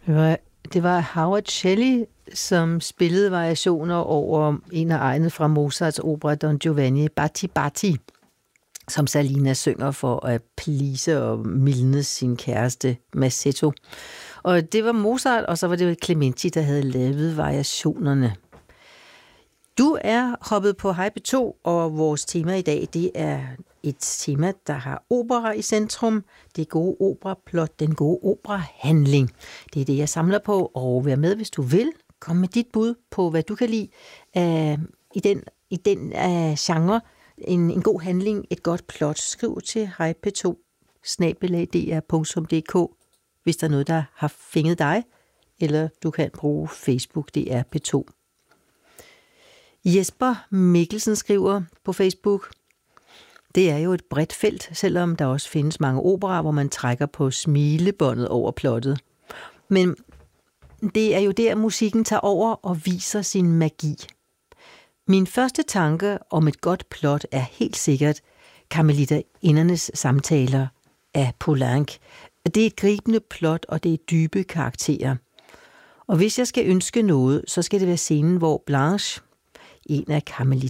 Det var Howard Shelley, som spillede variationer over en af egne fra Mozarts opera Don Giovanni, Batti Batti, som Salina synger for at please og mildne sin kæreste Massetto. Og det var Mozart, og så var det Clementi, der havde lavet variationerne. Du er hoppet på Hej P2, og vores tema i dag, det er et tema, der har opera i centrum. Det gode operaplot, den gode operahandling. Det er det, jeg samler på, og vær med, hvis du vil. Kom med dit bud på, hvad du kan lide i den genre. En god handling, et godt plot. Skriv til hejp2@dr.dk, hvis der er noget, der har fænget dig, eller du kan bruge Facebook, DR P2. Jesper Mikkelsen skriver på Facebook: det er jo et bredt felt, selvom der også findes mange operaer, hvor man trækker på smilebåndet over plottet. Men det er jo der, musikken tager over og viser sin magi. Min første tanke om et godt plot er helt sikkert Karmeliterindernes samtaler af Poulenc. Det er et gribende plot, og det er dybe karakterer. Og hvis jeg skal ønske noget, så skal det være scenen, hvor Blanche, en af